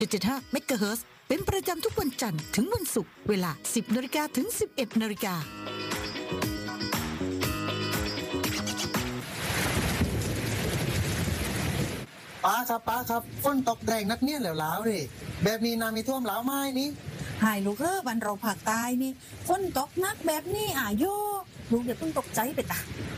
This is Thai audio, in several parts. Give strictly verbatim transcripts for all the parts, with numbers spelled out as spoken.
เจ็ดสิบเจ็ดจุดห้า เมกะเฮิรตซ์เป็นประจำทุกวันจันทร์ถึงวันศุกร์เวลา สิบนาฬิกา ถึง สิบเอ็ดนาฬิกาป้าครับป้าครับฝนตกแดงนัดเนี่ยแล้วแล้วดิแบบนี้น้ำมีท่วมแล้วไหมนี่หายลูกเอ้อบ้านเราภาคใต้นี่ฝนตกหนักแบบนี้อ่ะโยลูกอย่าเพิ่งตกใจไปตา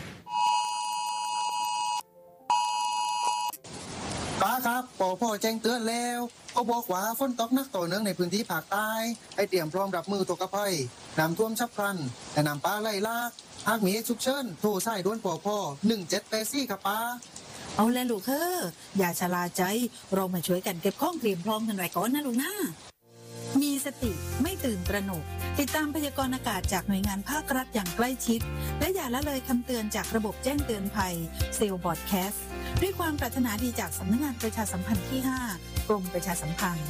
ป้าครับปอพ่อแจ้งเตือนแล้วก็บอกว่าฝนตกหนักต่อเนื่องในพื้นที่ภาคใต้ให้เตรียมพร้อมรับมือตัวกระภัยน้ำท่วมฉับพลันและน้ำป่าไหลหลากหากมีเหตุฉุกเฉินโทรสายด่วนปอพ่อหนึ่งเจ็ดแปดสี่ครับป้าเอาแล้วลูกเอ้ออย่าชะล่าใจเรามาช่วยกันเก็บข้องเตรียมพร้อมกันไว้ก่อนนะลูกนะมีสติไม่ตื่นตระหนกติดตามพยากรณ์อากาศจากหน่วยงานภาครัฐอย่างใกล้ชิดและอย่าละเลยคำเตือนจากระบบแจ้งเตือนภัยเซลบอร์ดแคสต์ด้วยความปรารถนาดีจากสำนักงานประชาสัมพันธ์ที่ห้ากรมประชาสัมพันธ์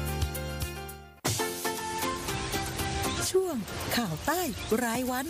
ช่วงข่าวใต้รายวัน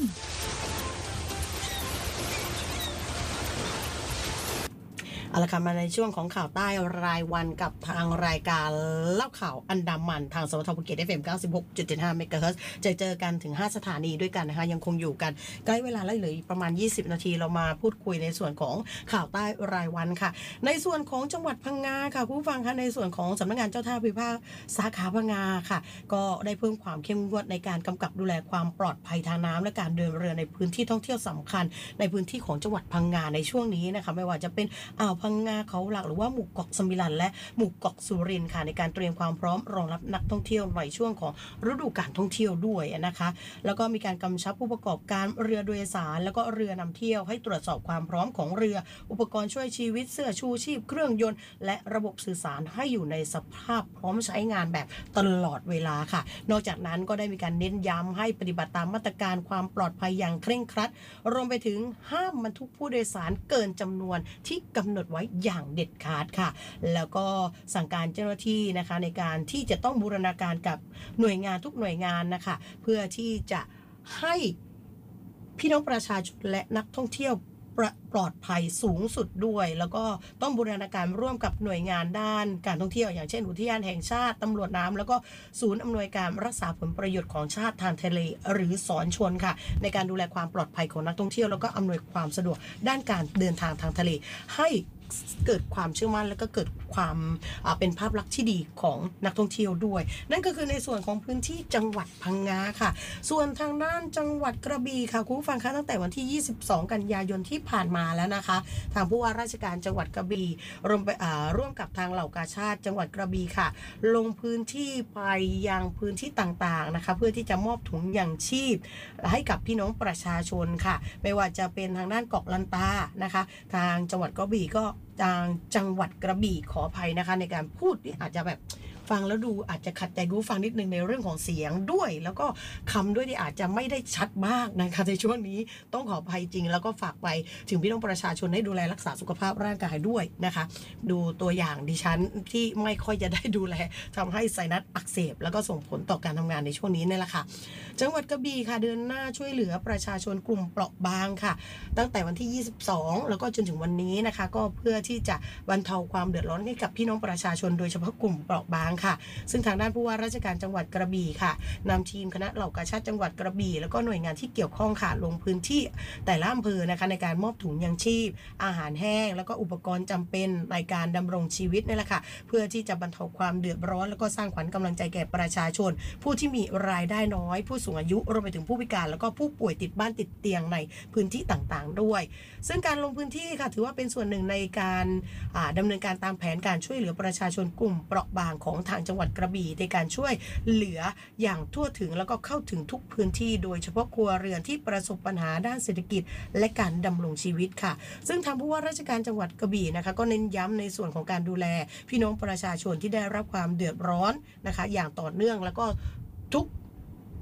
เอาละค่ะมาในช่วงของข่าวใต้รายวันกับทางรายการเล่าข่าวอันดามันทางสวทภูเก็ต เอฟ เอ็ม เก้าสิบหกจุดเจ็ดห้า เมกะเฮิรตซ์จะเจอกันถึงห้าสถานีด้วยกันนะคะยังคงอยู่กันใกล้เวลาแล้วเหลือประมาณยี่สิบนาทีเรามาพูดคุยในส่วนของข่าวใต้รายวันค่ะในส่วนของจังหวัดพังงาค่ะผู้ฟังคะในส่วนของสำนักงานเจ้าท่าภูมิภาคสาขาพังงาค่ะก็ได้เพิ่มความเข้มงวดในการกำกับดูแลความปลอดภัยทางน้ำและการเดินเรือในพื้นที่ท่องเที่ยวสำคัญในพื้นที่ของจังหวัดพังงาในช่วงนี้นะคะไม่ว่าจะเป็นอ่าวพังงาเขาหลักหรือว่าหมู่เกาะสมิลันและหมู่เกาะสุรินทร์ค่ะในการเตรียมความพร้อมรองรับนักท่องเที่ยวในช่วงของฤดูกาลท่องเที่ยวด้วยนะคะแล้วก็มีการกำชับผู้ประกอบการเรือโดยสารแล้วก็เรือนำเที่ยวให้ตรวจสอบความพร้อมของเรืออุปกรณ์ช่วยชีวิตเสื้อชูชีพเครื่องยนต์และระบบสื่อสารให้อยู่ในสภาพพร้อมใช้งานแบบตลอดเวลาค่ะนอกจากนั้นก็ได้มีการเน้นย้ำให้ปฏิบัติตามมาตรการความปลอดภัยอย่างเคร่งครัดรวมไปถึงห้ามบรรทุกผู้โดยสารเกินจำนวนที่กำหนดไว้อย่างเด็ดขาดค่ะแล้วก็สั่งการเจ้าหน้าที่นะคะในการที่จะต้องบูรณาการกับหน่วยงานทุกหน่วยงานนะคะเพื่อที่จะให้พี่น้องประชาชนและนักท่องเที่ยวปลอดภัยสูงสุดด้วยแล้วก็ต้องบูรณาการร่วมกับหน่วยงานด้านการท่องเที่ยวอย่างเช่นอุทยานแห่งชาติตำรวจน้ำแล้วก็ศูนย์อำนวยการรักษาผลประโยชน์ของชาติทางทะเลหรือสอนชนค่ะในการดูแลความปลอดภัยของนักท่องเที่ยวแล้วก็อำนวยความสะดวกด้านการเดินทางทางทะเลให้เกิดความเชื่อมั่นแล้วก็เกิดความเป็นภาพลักษณ์ที่ดีของนักท่องเที่ยวด้วยนั่นก็คือในส่วนของพื้นที่จังหวัดพังงาค่ะส่วนทางด้านจังหวัดกระบี่ค่ะคุณผู้ฟังคะตั้งแต่วันที่ยี่สิบสองกันยายนที่ผ่านมาแล้วนะคะทางผู้ว่าราชการจังหวัดกระบี่รวมไปร่วมกับทางเหล่ากาชาติจังหวัดกระบี่ค่ะลงพื้นที่ไปยังพื้นที่ต่างๆนะคะเพื่อที่จะมอบถุงยางชีพให้กับพี่น้องประชาชนค่ะไม่ว่าจะเป็นทางด้านเกาะลันตานะคะทางจังหวัดกระบี่ก็ทางจังหวัดกระบี่ขออภัยนะคะในการพูดอาจจะแบบฟังแล้วดูอาจจะขัดใจรู้ฟังนิดนึงในเรื่องของเสียงด้วยแล้วก็คำด้วยที่อาจจะไม่ได้ชัดมากนะคะในช่วงนี้ต้องขออภัยจริงแล้วก็ฝากไปถึงพี่น้องประชาชนให้ดูแลรักษาสุขภาพร่างกายด้วยนะคะดูตัวอย่างดิฉันที่ไม่ค่อยจะได้ดูแลทำให้ไซนัสอักเสบแล้วก็ส่งผลต่อการทำงานในช่วงนี้นี่แหละค่ะจังหวัดกระบี่ค่ะเดินหน้าช่วยเหลือประชาชนกลุ่มเปราะบางค่ะตั้งแต่วันที่ยี่สิบสองแล้วก็จนถึงวันนี้นะคะก็เพื่อที่จะบรรเทาความเดือดร้อนให้กับพี่น้องประชาชนโดยเฉพาะกลุ่มเปราะบางค่ะซึ่งทางด้านผู้ว่าราชการจังหวัดกระบี่ค่ะนำทีมคณะเหล่ากาชาติจังหวัดกระบี่แล้วก็หน่วยงานที่เกี่ยวข้องค่ะลงพื้นที่แต่ละอำเภอนะคะในการมอบถุงยางชีพอาหารแห้งแล้วก็อุปกรณ์จำเป็นในการดำรงชีวิตนี่แหละค่ะเพื่อที่จะบรรเทาความเดือดร้อนแล้วก็สร้างขวัญกำลังใจแก่ประชาชนผู้ที่มีรายได้น้อยผู้สูงอายุรวมไปถึงผู้พิการแล้วก็ผู้ป่วยติดบ้านติดเตียงในพื้นที่ต่างๆด้วยซึ่งการลงพื้นที่ค่ะถือว่าเป็นส่วนหนึ่งในการดำเนินการตามแผนการช่วยเหลือประชาชนกลุ่มเปราะบางของทางจังหวัดกระบี่ในการช่วยเหลืออย่างทั่วถึงแล้วก็เข้าถึงทุกพื้นที่โดยเฉพาะครัวเรือนที่ประสบปัญหาด้านเศรษฐกิจและการดำรงชีวิตค่ะซึ่งทางผู้ว่าราชการจังหวัดกระบี่นะคะก็เน้นย้ำในส่วนของการดูแลพี่น้องประชาชนที่ได้รับความเดือดร้อนนะคะอย่างต่อเนื่องแล้วก็ทุก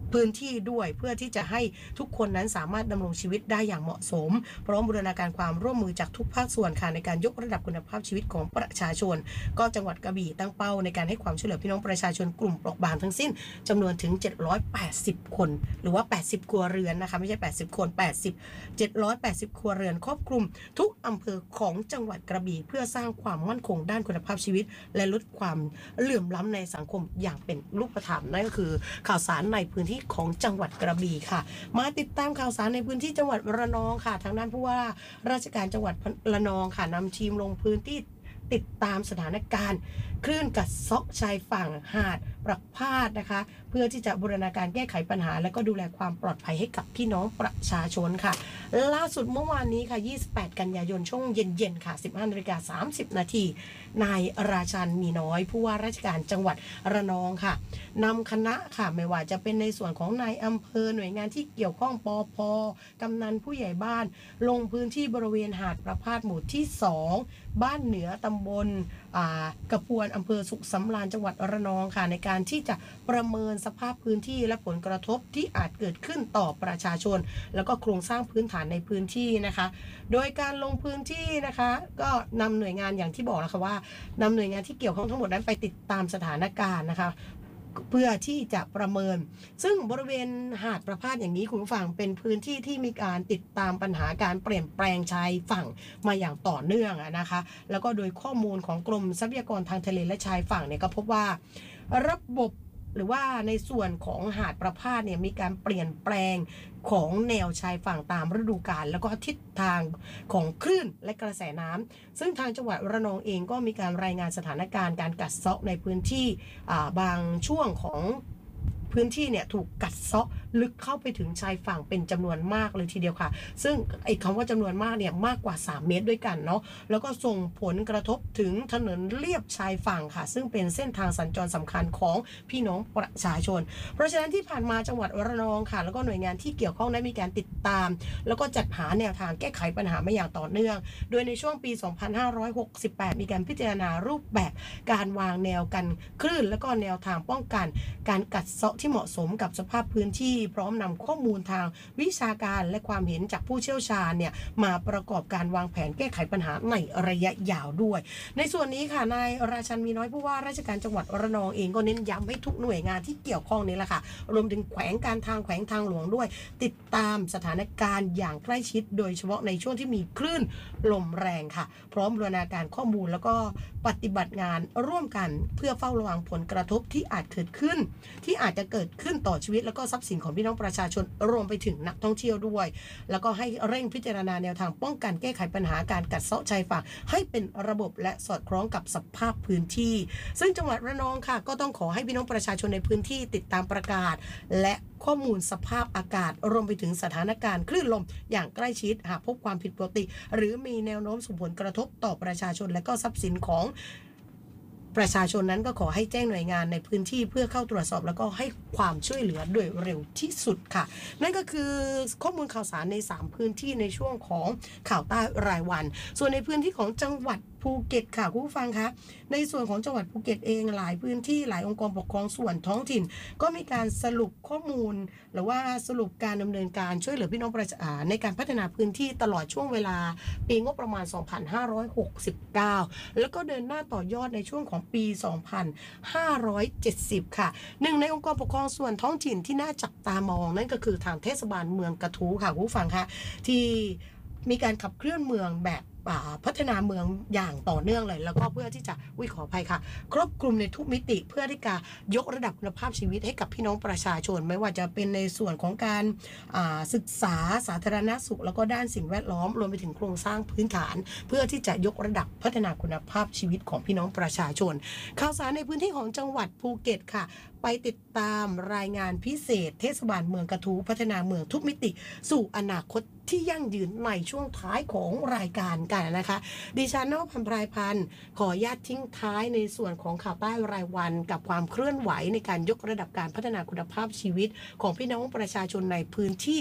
พื้นที่ด้วยเพื่อที่จะให้ทุกคนนั้นสามารถดำรงชีวิตได้อย่างเหมาะสมพร้อมบูรณาการความร่วมมือจากทุกภาคส่วนค่ะในการยกระดับคุณภาพชีวิตของประชาชนก็จังหวัดกระบี่ตั้งเป้าในการให้ความช่วยเหลือพี่น้องประชาชนกลุ่มเปราะบางทั้งสิ้นจำนวนถึงเจ็ดร้อยแปดสิบคนหรือว่าแปดสิบครัวเรือนนะคะไม่ใช่แปดสิบคนแปดสิบ เจ็ดร้อยแปดสิบครัวเรือนครอบคลุมทุกอำเภอของจังหวัดกระบี่เพื่อสร้างความมั่นคงด้านคุณภาพชีวิตและลดความเหลื่อมล้ำในสังคมอย่างเป็นรูปธรรมนั่นก็คือข่าวสารในพื้นที่ของจังหวัดกระบี่ค่ะมาติดตามข่าวสารในพื้นที่จังหวัดระนองค่ะทางด้านผู้ว่าราชการจังหวัดระนองค่ะนำทีมลงพื้นที่ติดตามสถานการณ์คลื่นกัดเซาะชายฝั่งหาดประพาสนะคะเพื่อที่จะบูรณาการแก้ไขปัญหาและก็ดูแลความปลอดภัยให้กับพี่น้องประชาชนค่ะล่าสุดเมื่อวานนี้ค่ะยี่สิบแปดกันยายนช่วงเย็นๆค่ะ สิบห้านาฬิกาสามสิบนาทีนายราชันมีน้อยผู้ว่าราชการจังหวัดระนองค่ะนำคณะค่ะไม่ว่าจะเป็นในส่วนของนายอำเภอหน่วยงานที่เกี่ยวข้องปภ.กำนันผู้ใหญ่บ้านลงพื้นที่บริเวณหาดประพาสหมู่ที่สองบ้านเหนือตำบลกระพวนอำเภอสุขสำราญจังหวัดระนองค่ะในการที่จะประเมินสภาพพื้นที่และผลกระทบที่อาจเกิดขึ้นต่อประชาชนแล้วก็โครงสร้างพื้นฐานในพื้นที่นะคะโดยการลงพื้นที่นะคะก็นำหน่วยงานอย่างที่บอกแล้วค่ะว่านำหน่วยงานที่เกี่ยวข้องทั้งหมดนั้นไปติดตามสถานการณ์นะคะเพื่อที่จะประเมินซึ่งบริเวณหาดประพาสอย่างนี้คุณผู้ฟังเป็นพื้นที่ที่มีการติดตามปัญหาการเปลี่ยนแปลงชายฝั่งมาอย่างต่อเนื่องนะคะแล้วก็โดยข้อมูลของกรมทรัพยากรทางทะเลและชายฝั่งเนี่ยก็พบว่าระบบหรือว่าในส่วนของหาดประพาสเนี่ยมีการเปลี่ยนแปลงของแนวชายฝั่งตามฤดูกาลแล้วก็ทิศทางของคลื่นและกระแสน้ำซึ่งทางจังหวัดระนองเองก็มีการรายงานสถานการณ์การกัดเซาะในพื้นที่บางช่วงของพื้นที่เนี่ยถูกกัดเซาะลึกเข้าไปถึงชายฝั่งเป็นจำนวนมากเลยทีเดียวค่ะซึ่งไอ้คำว่าจำนวนมากเนี่ยมากกว่าสามเมตรด้วยกันเนาะแล้วก็ส่งผลกระทบถึงถนนเลียบชายฝั่งค่ะซึ่งเป็นเส้นทางสัญจรสำคัญของพี่น้องประชาชนเพราะฉะนั้นที่ผ่านมาจังหวัดระนองค่ะแล้วก็หน่วยงานที่เกี่ยวข้องได้มีการติดตามแล้วก็จัดหาแนวทางแก้ไขปัญหามาอย่างต่อเนื่องโดยในช่วงปีสองพันห้าร้อยหกสิบแปดมีการพิจารณารูปแบบการวางแนวกันคลื่นแล้วก็แนวทางป้องกันการกัดเซาะที่เหมาะสมกับสภาพพื้นที่พร้อมนำข้อมูลทางวิชาการและความเห็นจากผู้เชี่ยวชาญเนี่ยมาประกอบการวางแผนแก้ไขปัญหาในระยะยาวด้วยในส่วนนี้ค่ะนายราชันมีน้อยผู้ว่าราชการจังหวัดระนองเองก็เน้นย้ำให้ทุกหน่วยงานที่เกี่ยวข้องนี่แหละค่ะรวมถึงแขวงการทางแขวงทางหลวงด้วยติดตามสถานการณ์อย่างใกล้ชิดโดยเฉพาะในช่วงที่มีคลื่นลมแรงค่ะพร้อมบูรณาการข้อมูลแล้วก็ปฏิบัติงานร่วมกันเพื่อเฝ้าระวังผลกระทบที่อาจเกิดขึ้นที่อาจจะเกิดขึ้นต่อชีวิตแล้วก็ทรัพย์สินของพี่น้องประชาชนรวมไปถึงนักท่องเที่ยวด้วยแล้วก็ให้เร่งพิจารณาแนวทางป้องกันแก้ไขปัญหาการกัดเซาะชายฝั่งให้เป็นระบบและสอดคล้องกับสภาพพื้นที่ซึ่งจังหวัดระนองค่ะก็ต้องขอให้พี่น้องประชาชนในพื้นที่ติดตามประกาศและข้อมูลสภาพอากาศรวมไปถึงสถานการณ์คลื่นลมอย่างใกล้ชิดหากพบความผิดปกติหรือมีแนวโน้มส่งผลกระทบต่อประชาชนและก็ทรัพย์สินของประชาชนนั้นก็ขอให้แจ้งหน่วยงานในพื้นที่เพื่อเข้าตรวจสอบแล้วก็ให้ความช่วยเหลือโดยเร็วที่สุดค่ะนั่นก็คือข้อมูลข่าวสารในสามพื้นที่ในช่วงของข่าวใต้รายวันส่วนในพื้นที่ของจังหวัดภูเก็ตค่ะคุณผู้ฟังคะในส่วนของจังหวัดภูเก็ตเองหลายพื้นที่หลายองค์กรปกครองส่วนท้องถิ่นก็มีการสรุปข้อมูลหรือว่าสรุปการดำเนินการช่วยเหลือพี่น้องประชาชนในการพัฒนาพื้นที่ตลอดช่วงเวลาปีงบประมาณสองพันห้าร้อยหกสิบเก้าแล้วก็เดินหน้าต่อยอดในช่วงของปีสองพันห้าร้อยเจ็ดสิบค่ะหนึ่งในองค์กรปกครองส่วนท้องถิ่นที่น่าจับตามองนั่นก็คือทางเทศบาลเมืองกระทู้ค่ะคุณผู้ฟังคะที่มีการขับเคลื่อนเมืองแบบพัฒนาเมืองอย่างต่อเนื่องเลยแล้วก็เพื่อที่จะวิขออภัยค่ะครอบคลุมในทุกมิติเพื่อที่จะยกระดับคุณภาพชีวิตให้กับพี่น้องประชาชนไม่ว่าจะเป็นในส่วนของการศึกษาสาธารณสุขแล้วก็ด้านสิ่งแวดล้อมรวมไปถึงโครงสร้างพื้นฐานเพื่อที่จะยกระดับพัฒนาคุณภาพชีวิตของพี่น้องประชาชนข่าวสารในพื้นที่ของจังหวัดภูเก็ตค่ะไปติดตามรายงานพิเศษเทศบาลเมืองกระทู้พัฒนาเมืองทุกมิติสู่อนาคตที่ยั่งยืนในช่วงท้ายของรายการกันนะคะดิฉันนวพันธ์ไพรพันธ์ขออนุญาตทิ้งท้ายในส่วนของข่าวใต้รายวันกับความเคลื่อนไหวในการยกระดับการพัฒนาคุณภาพชีวิตของพี่น้องประชาชนในพื้นที่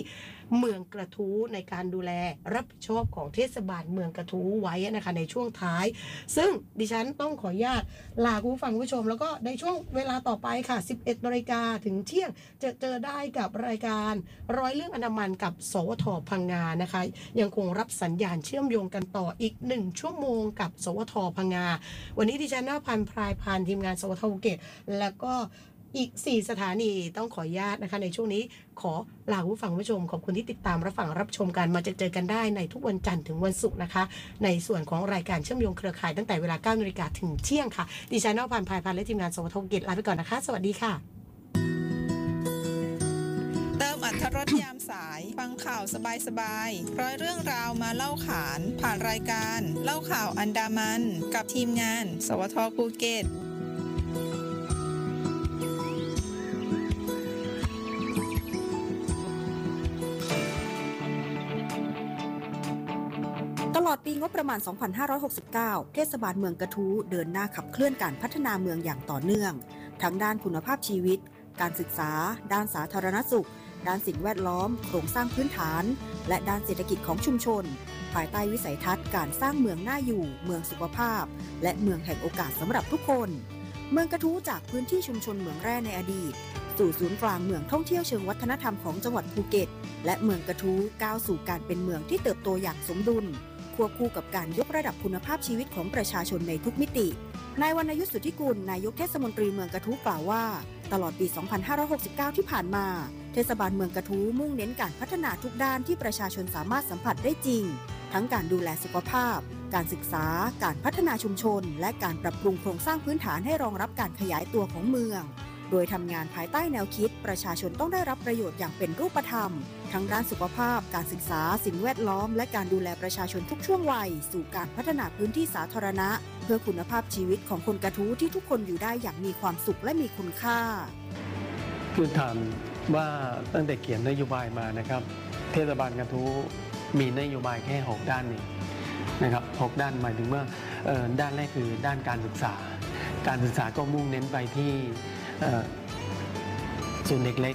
เมืองกระทู้ในการดูแลรับผิดชอบของเทศบาลเมืองกระทู้ไว้นะคะในช่วงท้ายซึ่งดิฉันต้องขออนุญาตลาคุณผู้ฟังผู้ชมแล้วก็ในช่วงเวลาต่อไปค่ะสิบเอ็ดนาฬิกาถึงเที่ยงจะเจอได้กับรายการร้อยเรื่องอันดามันกับสวทพังงานะคะยังคงรับสัญญาณเชื่อมโยงกันต่ออีกหนึ่งชั่วโมงกับสวทพังงาวันนี้ดิฉันหน้าพันพรายพันทีมงานสวทภูเก็ตแล้วก็อีกสี่สถานีต้องขออนุญาตนะคะในช่วงนี้ขอลาผู้ฟังผู้ชมขอบคุณที่ติดตามรับฟังรับชมกันมาเจอเจอกันได้ในทุกวันจันทร์ถึงวันศุกร์นะคะในส่วนของรายการเชื่อมโยงเครือข่ายตั้งแต่เวลา เก้านาฬิกา ถึงเที่ยงค่ะดิฉันนภพันธ์พายพันธ์และทีมงานสวทภูเก็ตลาไปก่อนนะคะสวัสดีค่ะเติมอรรถรสยามสายฟังข่าวสบายๆร้อยเรื่องราวมาเล่าขานผ่านรายการเล่าข่าวอันดามันกับทีมงานสวทภูเก็ตตลอดปีงบประมาณ สองพันห้าร้อยหกสิบเก้า เทศบาลเมืองกระทู้เดินหน้าขับเคลื่อนการพัฒนาเมืองอย่างต่อเนื่องทั้งด้านคุณภาพชีวิตการศึกษาด้านสาธารณสุขด้านสิ่งแวดล้อมโครงสร้างพื้นฐานและด้านเศรษฐกิจของชุมชนภายใต้วิสัยทัศน์การสร้างเมืองน่าอยู่เมืองสุขภาพและเมืองแห่งโอกาสสำหรับทุกคนเมืองกระทู้จากพื้นที่ชุมชนเหมืองแร่ในอดีตสู่ศูนย์กลางเมืองท่องเที่ยวเชิงวัฒนธรรมของจังหวัดภูเก็ตและเมืองกระทู้ก้าวสู่การเป็นเมืองที่เติบโตอย่างสมดุลควบคู่กับการยกระดับคุณภาพชีวิตของประชาชนในทุกมิตินายวรรณยุทธสุทธิกุลนายกเทศมนตรีเมืองกระทู้กล่าวว่าตลอดปี สองพันห้าร้อยหกสิบเก้า ที่ผ่านมาเทศบาลเมืองกระทู้มุ่งเน้นการพัฒนาทุกด้านที่ประชาชนสามารถสัมผัสได้จริงทั้งการดูแลสุขภาพการศึกษาการพัฒนาชุมชนและการปรับปรุงโครงสร้างพื้นฐานให้รองรับการขยายตัวของเมืองโดยทำงานภายใต้แนวคิดประชาชนต้องได้รับประโยชน์อย่างเป็นรูปธรรมทั้งด้านสุขภาพการศึกษาสิ่งแวดล้อมและการดูแลประชาชนทุกช่วงวัยสู่การพัฒนาพื้นที่สาธารณะเพื่อคุณภาพชีวิตของคนกระทู้ที่ทุกคนอยู่ได้อย่างมีความสุขและมีคุณค่าคือถามว่าตั้งแต่เขียนนโยบายมานะครับเทศบาลกระทู้มีนโยบายแค่หกด้านนี่นะครับหกด้านหมายถึงว่าด้านแรกคือด้านการศึกษาการศึกษาก็มุ่งเน้นไปที่ศูนย์เด็กเล็ก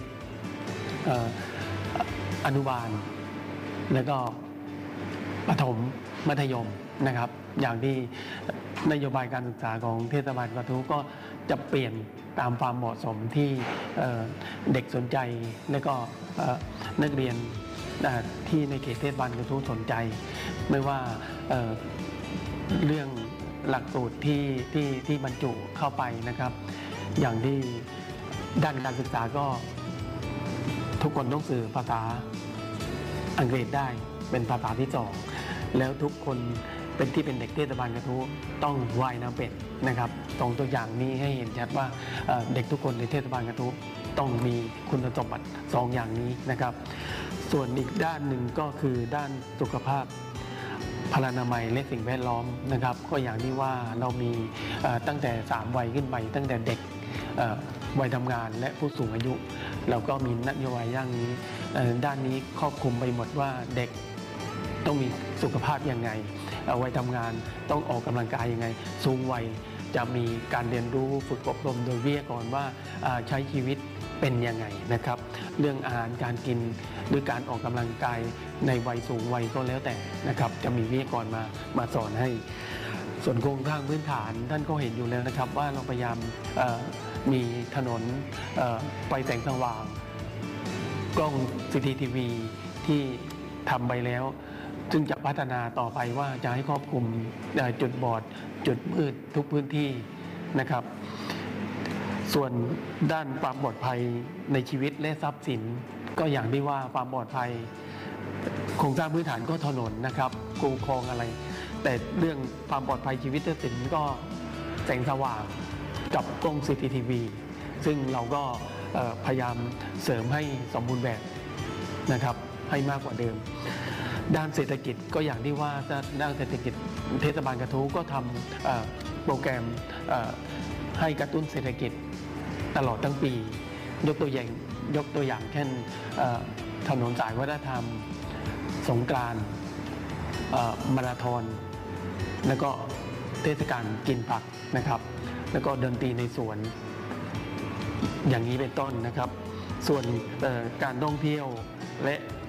อนุบาลแล้วก็ประถมมัธยมนะครับอย่างที่นโยบายการศึกษาของเทศบาลกระทู้ก็จะเปลี่ยนตามความเหมาะสมที่เด็กสนใจและก็นักเรียนที่ในเขตเทศบาลกระทู้สนใจไม่ว่าเรื่องหลักสูตรที่ที่ที่บรรจุเข้าไปนะครับอย่างที่ด้านการศึกษาก็ทุกคนต้องสื่อภาษาอังกฤษได้เป็นภาษาที่สองแล้วทุกคนเป็นที่เป็นเด็กเทศบาลกระทู้ต้องว่ายน้ำเป็นนะครับตรงตัวอย่างนี้ให้เห็นชัดว่าเด็กทุกคนในเทศบาลกระทู้ต้องมีคุณสมบัติสองอย่างนี้นะครับส่วนอีกด้านหนึ่งก็คือด้านสุขภาพพลานามัยและสิ่งแวดล้อมนะครับก็อย่างที่ว่าเรามีตั้งแต่สามวัยขึ้นไปตั้งแต่เด็กวัยทำงานและผู้สูงอายุเราก็มีนโยบายอย่างนี้ด้านนี้ครอบคลุมไปหมดว่าเด็กต้องมีสุขภาพยังไงวัยทำงานต้องออกกำลังกายยังไงสูงวัยจะมีการเรียนรู้ฝึกอบรมโดยวิทยากรว่าใช้ชีวิตเป็นยังไงนะครับเรื่องอาหารการกินหรือการออกกำลังกายในวัยสูงวัยก็แล้วแต่นะครับจะมีวิทยากรมามาสอนให้ส่วนโครงสร้างพื้นฐานท่านก็เห็นอยู่แล้วนะครับว่าเราพยายามมีถนนไฟแสงสว่างกล้อง ซี ซี ที วี ที่ทำไปแล้วซึ่งจะพัฒนาต่อไปว่าจะให้ครอบคลุมจุดบอดจุดมืดทุกพื้นที่นะครับส่วนด้านความปลอดภัยในชีวิตและทรัพย์สินก็อย่างที่ว่าความปลอดภัยโครงสร้างพื้นฐานก็ถนนนะครับคูคลองอะไรแต่เรื่องความปลอดภัยชีวิตและทรัพย์สินก็แสงสว่างกับกล้อง ซี ซี ที วี ซึ่งเราก็พยายามเสริมให้สมบูรณ์แบบนะครับให้มากกว่าเดิมด้านเศรษฐกิจก็อย่างที่ว่าด้านเศรษฐกิจเทศบาลกระทู้ก็ทำโปรแกรมให้กระตุ้นเศรษฐกิจตลอดทั้งปียกตัวอย่างยกตัวอย่างเช่นถนนสายวัฒนธรรมสงกรานต์มาราธอนแล้วก็เทศกาลกินผักนะครับแล้วก็ดนตรีในสวนอย่างนี้เป็นต้นนะครับส่วนการท่องเที่ยวและ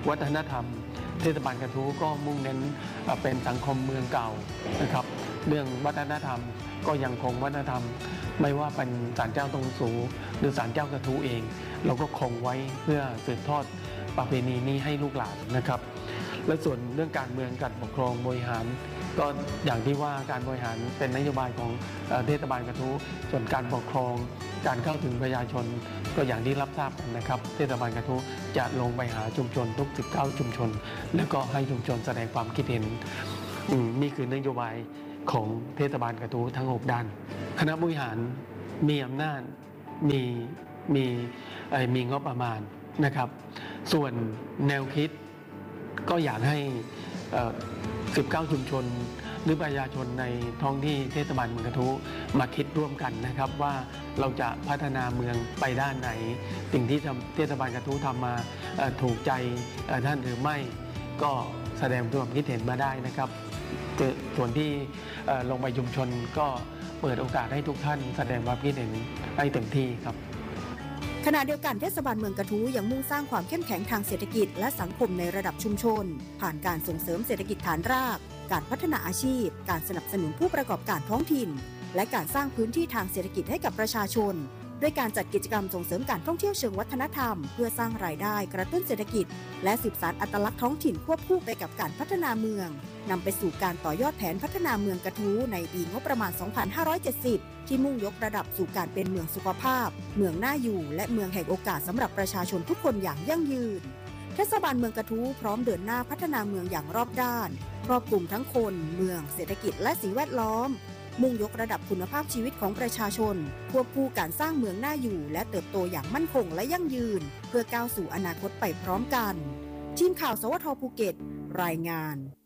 วัฒนธรรมเทศบาลกระทู้ก็มุ่งเน้นเป็นสังคมเมืองเก่านะครับเรื่องวัฒนธรรมก็ยังคงวัฒนธรรมไม่ว่าเป็นศาลเจ้าตรงสูหรือศาลเจ้ากระทู้เองเราก็คงไว้เพื่อสืบทอดประเพณีนี้ให้ลูกหลานนะครับและส่วนเรื่องการเมืองการปกครองบริหารก็อย่างที่ว่าการบริหารเป็นนโยบายของเทศบาลกระทู้ส่วนการปกครองการเข้าถึงประชาชนก็อย่างที่รับทราบกันนะครับเทศบาลกระทู้จะลงไปหาชุมชนทุกสิบเก้าชุมชนแล้วก็ให้ชุมชนแสดงความคิดเห็นนี่คือนโยบายของเทศบาลกระทู้ทั้งหกด้านคณะบริหารมีอำนาจมีมีมีงบประมาณนะครับส่วนแนวคิดก็อยากให้สิบเก้าชุมชนหรือประชาชนในท้องที่เทศบาลเมืองกระทู้มาคิดร่วมกันนะครับว่าเราจะพัฒนาเมืองไปด้านไหนสิ่งที่เทศบาลกระทู้ทำมาถูกใจท่านหรือไม่ก็แสดงความคิดเห็นมาได้นะครับส่วนที่ลงไปชุมชนก็เปิดโอกาสให้ทุกท่านแสดงความคิดเห็นให้เต็มที่ครับขณะเดียวกันเทศบาลเมืองกระทู้ยังมุ่งสร้างความเข้มแข็งทางเศรษฐกิจและสังคมในระดับชุมชนผ่านการส่งเสริมเศรษฐกิจฐานรากการพัฒนาอาชีพการสนับสนุนผู้ประกอบการท้องถิ่นและการสร้างพื้นที่ทางเศรษฐกิจให้กับประชาชนด้วยการจัดกิจกรรมส่งเสริมการท่องเที่ยวเชิงวัฒนธรรมเพื่อสร้างรายได้กระตุ้นเศรษฐกิจและสืบสานอัตลักษณ์ท้องถิ่นควบคู่ไปกับการพัฒนาเมืองนำไปสู่การต่อยอดแผนพัฒนาเมืองกระทู้ในปีงบประมาณ สองพันห้าร้อยเจ็ดสิบ ที่มุ่งยกระดับสู่การเป็นเมืองสุขภาพเมืองน่าอยู่และเมืองแห่งโอกาสสำหรับประชาชนทุกคนอย่างยั่งยืนเทศบาลเมืองกระทู้พร้อมเดินหน้าพัฒนาเมืองอย่างรอบด้านครอบคลุมทั้งคนเมืองเศรษฐกิจและสิ่งแวดล้อมมุ่งยกระดับคุณภาพชีวิตของประชาชนควบคู่การสร้างเมืองน่าอยู่และเติบโตอย่างมั่นคงและยั่งยืนเพื่อก้าวสู่อนาคตไปพร้อมกันทีมข่าวสวทภูเก็ตรายงาน